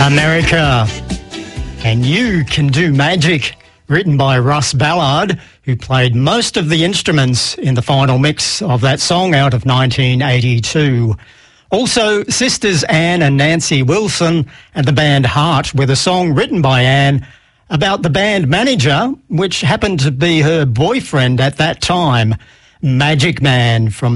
America, and You Can Do Magic, written by Russ Ballard, who played most of the instruments in the final mix of that song out of 1982. Also, sisters Anne and Nancy Wilson and the band Heart with a song written by Anne about the band manager, which happened to be her boyfriend at that time, Magic Man from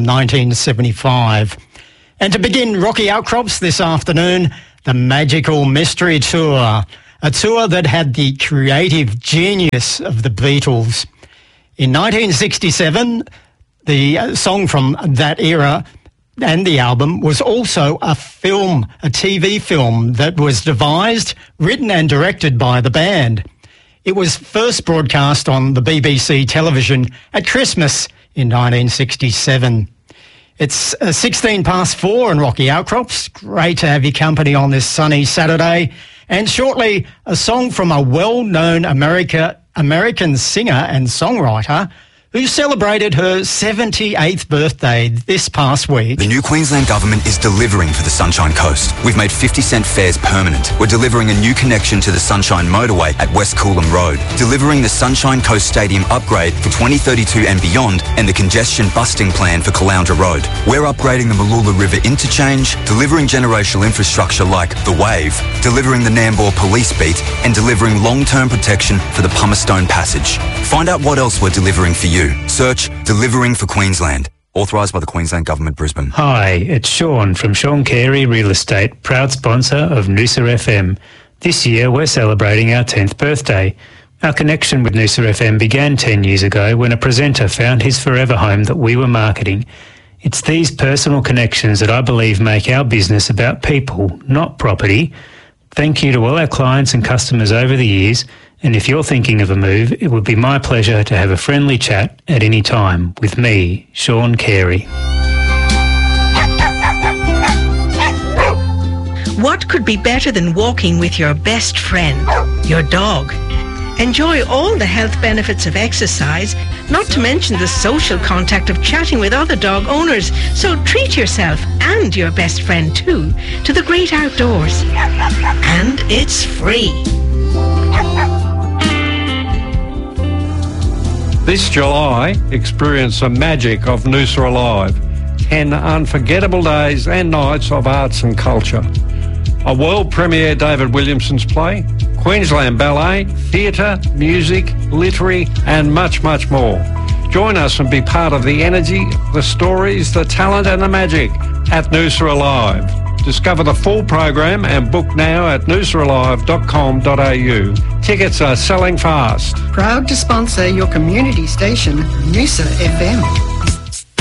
1975. And to begin Rocky Outcrops this afternoon, the Magical Mystery Tour, a tour that had the creative genius of the Beatles. In 1967, the song from that era and the album was also a film, a TV film that was devised, written and directed by the band. It was first broadcast on the BBC television at Christmas in 1967. It's 16 past 4 in Rocky Outcrops. Great to have your company on this sunny Saturday. And shortly, a song from a well-known American singer and songwriter who celebrated her 78th birthday this past week. The new Queensland Government is delivering for the Sunshine Coast. We've made 50-cent fares permanent. We're delivering a new connection to the Sunshine Motorway at West Coolum Road, delivering the Sunshine Coast Stadium upgrade for 2032 and beyond, and the congestion busting plan for Caloundra Road. We're upgrading the Mooloolah River interchange, delivering generational infrastructure like the Wave, delivering the Nambour Police Beat, and delivering long-term protection for the Pumicestone Passage. Find out what else we're delivering for you. Search Delivering for Queensland. Authorised by the Queensland Government, Brisbane. Hi, it's Sean from Sean Carey Real Estate, proud sponsor of Noosa FM. This year we're celebrating our 10th birthday. Our connection with Noosa FM began 10 years ago when a presenter found his forever home that we were marketing. It's these personal connections that I believe make our business about people, not property. Thank you to all our clients and customers over the years. And if you're thinking of a move, it would be my pleasure to have a friendly chat at any time with me, Sean Carey. What could be better than walking with your best friend, your dog? Enjoy all the health benefits of exercise, not to mention the social contact of chatting with other dog owners. So treat yourself and your best friend too to the great outdoors. And it's free. This July, experience the magic of Noosa Alive. 10 unforgettable days and nights of arts and culture. A world premiere David Williamson's play, Queensland Ballet, theatre, music, literary and much, much more. Join us and be part of the energy, the stories, the talent and the magic at Noosa Alive. Discover the full program and book now at noosaalive.com.au. Tickets are selling fast. Proud to sponsor your community station, Noosa FM.